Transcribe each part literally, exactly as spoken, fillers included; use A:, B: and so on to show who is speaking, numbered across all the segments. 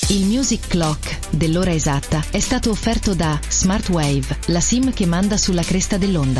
A: Il Music Clock dell'ora esatta è stato offerto da Smartwave, la SIM che manda sulla cresta dell'onda.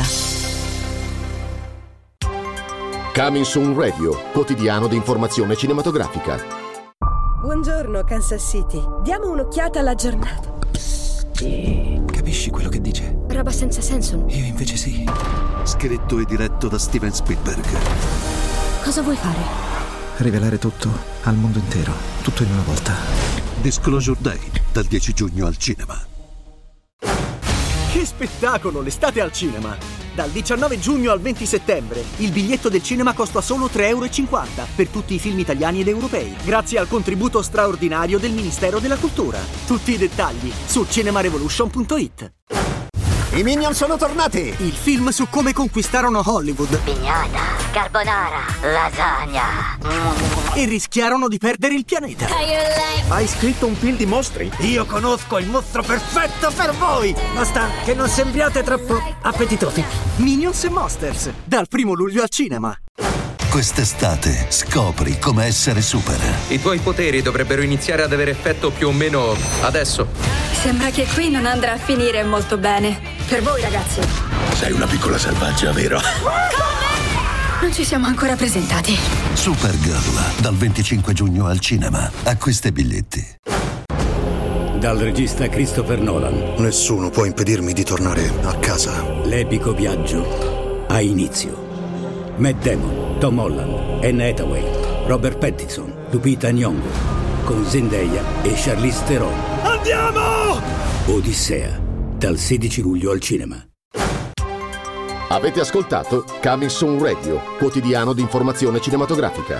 B: Coming Soon Radio, quotidiano di informazione cinematografica.
C: Buongiorno Kansas City, diamo un'occhiata alla giornata.
D: Capisci quello che dice?
C: Roba senza senso.
D: Io invece sì.
E: Scritto e diretto da Steven Spielberg.
C: Cosa vuoi fare?
D: Rivelare tutto al mondo intero, tutto in una volta.
E: Disclosure Day, dal dieci giugno al cinema.
F: Che spettacolo, l'estate al cinema! Dal diciannove giugno al venti settembre, il biglietto del cinema costa solo tre e cinquanta euro per tutti i film italiani ed europei, grazie al contributo straordinario del Ministero della Cultura. Tutti i dettagli su cinemarevolution punto it.
G: I Minion sono tornati!
F: Il film su come conquistarono Hollywood.
H: Pignata, carbonara, lasagna.
F: E rischiarono di perdere il pianeta.
G: Hai scritto un film di mostri?
F: Io conosco il mostro perfetto per voi!
G: Basta che non sembriate troppo appetitosi.
F: Minions e Monsters, dal primo luglio al cinema.
E: Quest'estate scopri come essere super.
I: I tuoi poteri dovrebbero iniziare ad avere effetto più o meno adesso.
J: Sembra che qui non andrà a finire molto bene. Per voi, ragazzi.
E: Sei una piccola selvaggia, vero?
J: Non ci siamo ancora presentati.
E: Supergirl, dal venticinque giugno al cinema. Acquista i biglietti.
K: Dal regista Christopher Nolan.
L: Nessuno può impedirmi di tornare a casa.
K: L'epico viaggio ha inizio. Matt Damon, Tom Holland, Anne Hathaway, Robert Pattinson, Lupita Nyong'o, con Zendaya e Charlize Theron.
G: Andiamo!
K: Odissea, dal sedici luglio al cinema.
B: Avete ascoltato Coming Soon Radio, quotidiano di informazione cinematografica.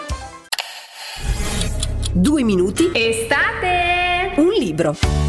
C: Due minuti.
J: Estate!
C: Un libro.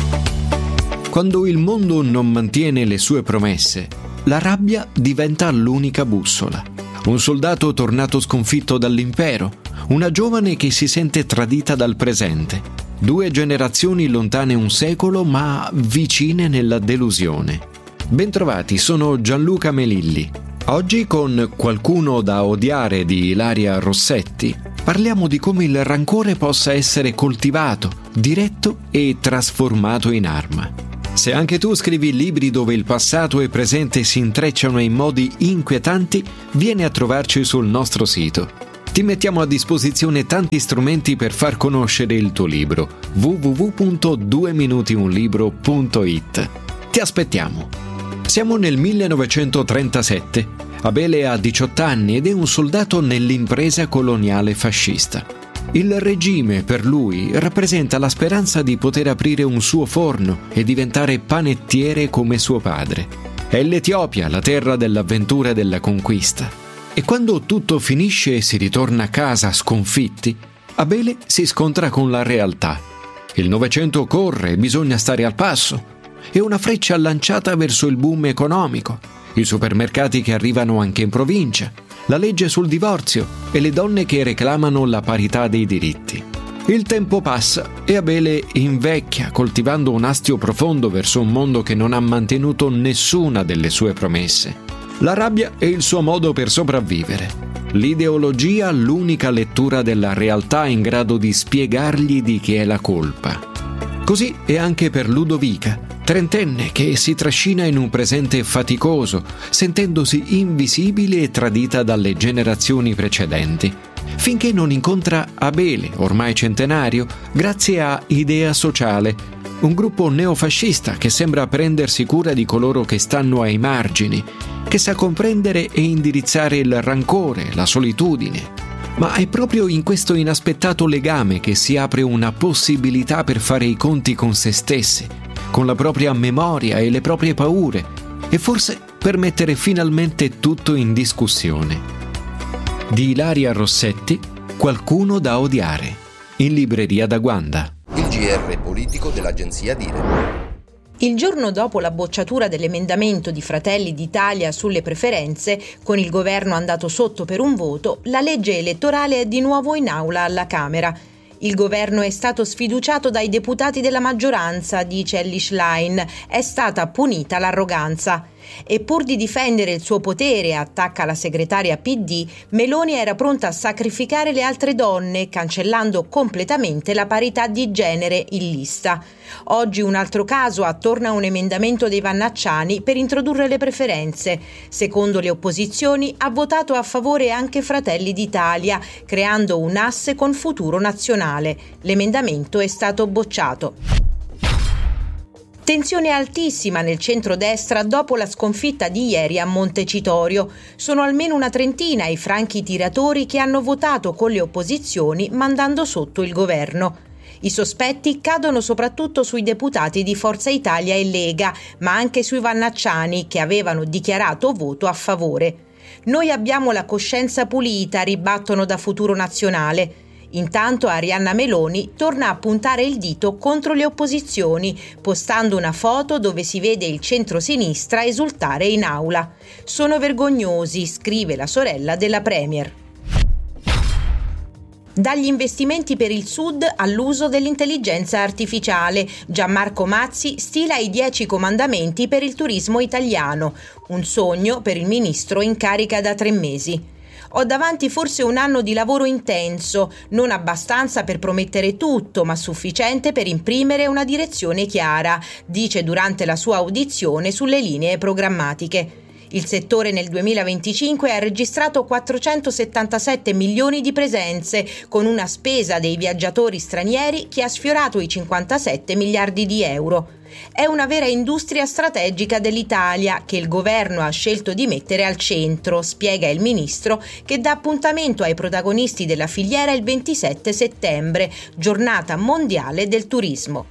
M: Quando il mondo non mantiene le sue promesse, la rabbia diventa l'unica bussola. Un soldato tornato sconfitto dall'impero, una giovane che si sente tradita dal presente, due generazioni lontane un secolo ma vicine nella delusione. Bentrovati, sono Gianluca Melilli. Oggi con Qualcuno da odiare di Ilaria Rossetti parliamo di come il rancore possa essere coltivato, diretto e trasformato in arma. Se anche tu scrivi libri dove il passato e il presente si intrecciano in modi inquietanti, vieni a trovarci sul nostro sito. Ti mettiamo a disposizione tanti strumenti per far conoscere il tuo libro. w w w punto due minuti un libro punto it. Ti aspettiamo. Siamo nel millenovecentotrentasette. Abele ha diciotto anni ed è un soldato nell'impresa coloniale fascista. Il regime per lui rappresenta la speranza di poter aprire un suo forno e diventare panettiere come suo padre. È l'Etiopia la terra dell'avventura e della conquista. E quando tutto finisce e si ritorna a casa sconfitti, Abele si scontra con la realtà. Il Novecento corre e bisogna stare al passo. È una freccia lanciata verso il boom economico, i supermercati che arrivano anche in provincia, la legge sul divorzio e le donne che reclamano la parità dei diritti. Il tempo passa e Abele invecchia coltivando un astio profondo verso un mondo che non ha mantenuto nessuna delle sue promesse. La rabbia è il suo modo per sopravvivere. L'ideologia l'unica lettura della realtà in grado di spiegargli di chi è la colpa. Così è anche per Ludovica, trentenne che si trascina in un presente faticoso, sentendosi invisibile e tradita dalle generazioni precedenti, finché non incontra Abele, ormai centenario, grazie a Idea Sociale, un gruppo neofascista che sembra prendersi cura di coloro che stanno ai margini, che sa comprendere e indirizzare il rancore, la solitudine. Ma è proprio in questo inaspettato legame che si apre una possibilità per fare i conti con se stessi, con la propria memoria e le proprie paure, e forse per mettere finalmente tutto in discussione. Di Ilaria Rossetti, Qualcuno da odiare, in libreria da Guanda.
N: Il G R politico dell'agenzia Dire.
O: Il giorno dopo la bocciatura dell'emendamento di Fratelli d'Italia sulle preferenze, con il governo andato sotto per un voto, la legge elettorale è di nuovo in aula alla Camera. Il governo è stato sfiduciato dai deputati della maggioranza, dice Elly Schlein. È stata punita l'arroganza. E pur di difendere il suo potere, attacca la segretaria P D, Meloni era pronta a sacrificare le altre donne, cancellando completamente la parità di genere in lista. Oggi un altro caso, attorno a un emendamento dei Vannacciani per introdurre le preferenze. Secondo le opposizioni ha votato a favore anche Fratelli d'Italia, creando un asse con Futuro Nazionale. L'emendamento è stato bocciato. Tensione altissima nel centrodestra dopo la sconfitta di ieri a Montecitorio. Sono almeno una trentina i franchi tiratori che hanno votato con le opposizioni mandando sotto il governo. I sospetti cadono soprattutto sui deputati di Forza Italia e Lega, ma anche sui Vannacciani che avevano dichiarato voto a favore. Noi abbiamo la coscienza pulita, ribattono da Futuro Nazionale. Intanto Arianna Meloni torna a puntare il dito contro le opposizioni, postando una foto dove si vede il centro-sinistra esultare in aula. Sono vergognosi, scrive la sorella della Premier. Dagli investimenti per il Sud all'uso dell'intelligenza artificiale, Gianmarco Mazzi stila i dieci comandamenti per il turismo italiano, un sogno per il ministro in carica da tre mesi. Ho davanti forse un anno di lavoro intenso, non abbastanza per promettere tutto, ma sufficiente per imprimere una direzione chiara, dice durante la sua audizione sulle linee programmatiche. Il settore nel duemilaventicinque ha registrato quattrocentosettantasette milioni di presenze, con una spesa dei viaggiatori stranieri che ha sfiorato i cinquantasette miliardi di euro. È una vera industria strategica dell'Italia che il governo ha scelto di mettere al centro, spiega il ministro, che dà appuntamento ai protagonisti della filiera il ventisette settembre, giornata mondiale del turismo.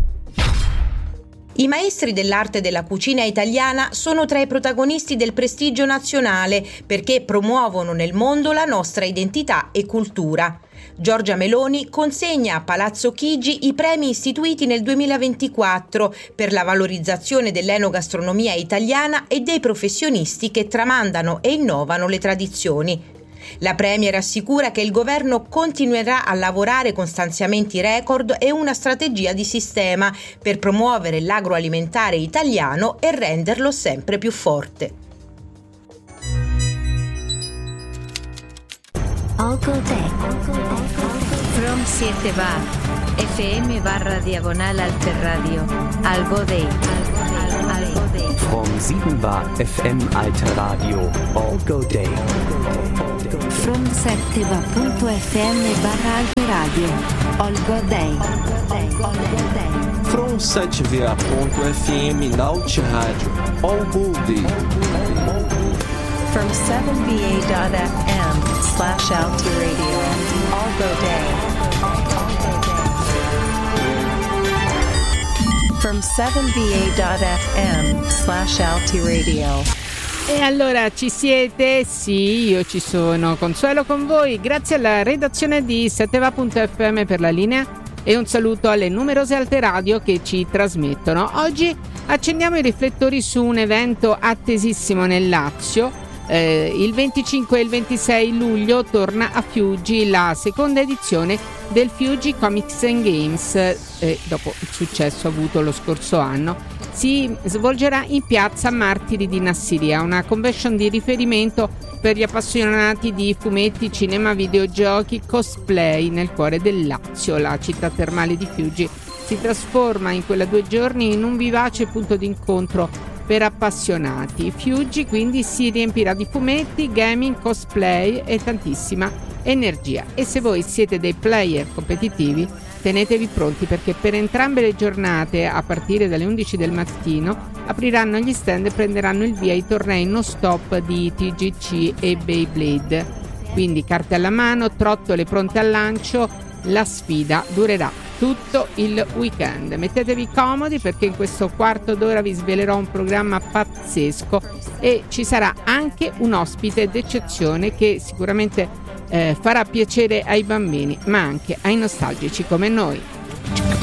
O: I maestri dell'arte della cucina italiana sono tra i protagonisti del prestigio nazionale perché promuovono nel mondo la nostra identità e cultura. Giorgia Meloni consegna a Palazzo Chigi i premi istituiti nel duemilaventiquattro per la valorizzazione dell'enogastronomia italiana e dei professionisti che tramandano e innovano le tradizioni. La Premier assicura che il governo continuerà a lavorare con stanziamenti record e una strategia di sistema per promuovere l'agroalimentare italiano e renderlo sempre più forte.
P: All Go Day. From siete bar F M barra diagonal alter radio. All Go Day. All Go Day.
Q: From sieben bar F M alter radio. All Go Day.
P: From sette bar punto F M barra alter radio. All Go Day. All Go Day.
R: From sete bar punto F M na Alter Radio. All Go Day.
S: From seven B A dot F M slash Alter Radio. All Go Day. From seven B A dot F M slash Alter Radio.
T: E allora ci siete? Sì, io ci sono. Consuelo con voi. Grazie alla redazione di sette va punto F M per la linea e un saluto alle numerose Alte Radio che ci trasmettono. Oggi accendiamo i riflettori su un evento attesissimo nel Lazio. Eh, il venticinque e il ventisei luglio torna a Fiuggi la seconda edizione del Fiuggi Comics and Games, eh, dopo il successo avuto lo scorso anno. Si svolgerà in piazza Martiri di Nassiria, una convention di riferimento per gli appassionati di fumetti, cinema, videogiochi, cosplay nel cuore del Lazio. La città termale di Fiuggi si trasforma in quella due giorni in un vivace punto d'incontro per appassionati. Fiuggi quindi si riempirà di fumetti, gaming, cosplay e tantissima energia. E se voi siete dei player competitivi, tenetevi pronti perché per entrambe le giornate, a partire dalle undici del mattino, apriranno gli stand e prenderanno il via i tornei non stop di T G C e Beyblade. Quindi carte alla mano, trottole pronte al lancio, la sfida durerà tutto il weekend. Mettetevi comodi perché in questo quarto d'ora vi svelerò un programma pazzesco e ci sarà anche un ospite d'eccezione che sicuramente eh, farà piacere ai bambini ma anche ai nostalgici come noi.